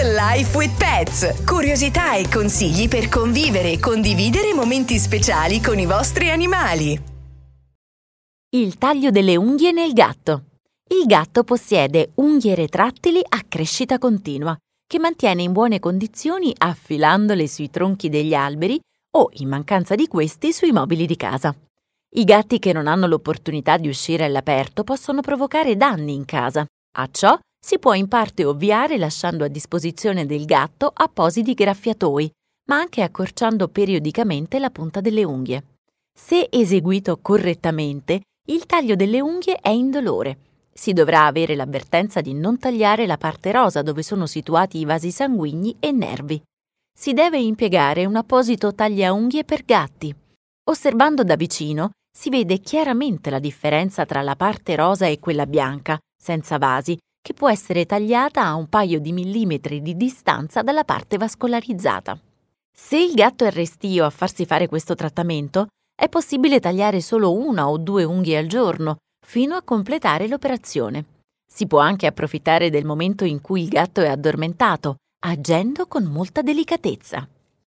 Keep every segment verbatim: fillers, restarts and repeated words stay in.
The Life with Pets. Curiosità e consigli per convivere e condividere momenti speciali con i vostri animali. Il taglio delle unghie nel gatto. Il gatto possiede unghie retrattili a crescita continua, che mantiene in buone condizioni affilandole sui tronchi degli alberi o, in mancanza di questi, sui mobili di casa. I gatti che non hanno l'opportunità di uscire all'aperto possono provocare danni in casa. A ciò si può in parte ovviare lasciando a disposizione del gatto appositi graffiatoi, ma anche accorciando periodicamente la punta delle unghie. Se eseguito correttamente, il taglio delle unghie è indolore. Si dovrà avere l'avvertenza di non tagliare la parte rosa dove sono situati i vasi sanguigni e nervi. Si deve impiegare un apposito tagliaunghie per gatti. Osservando da vicino, si vede chiaramente la differenza tra la parte rosa e quella bianca, senza vasi, che può essere tagliata a un paio di millimetri di distanza dalla parte vascolarizzata. Se il gatto è restio a farsi fare questo trattamento, è possibile tagliare solo una o due unghie al giorno, fino a completare l'operazione. Si può anche approfittare del momento in cui il gatto è addormentato, agendo con molta delicatezza.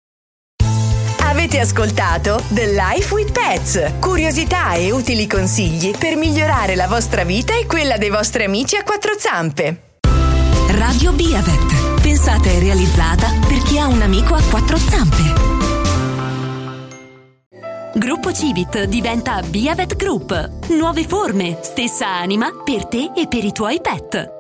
Avete ascoltato The Life with Pets. Curiosità e utili consigli per migliorare la vostra vita e quella dei vostri amici a quattro zampe. Radio Biavet. Pensata e realizzata per chi ha un amico a quattro zampe. Gruppo Civit diventa Biavet Group. Nuove forme, stessa anima per te e per i tuoi pet.